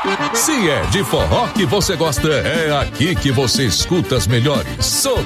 Se é de forró que você gosta, é aqui que você escuta as melhores.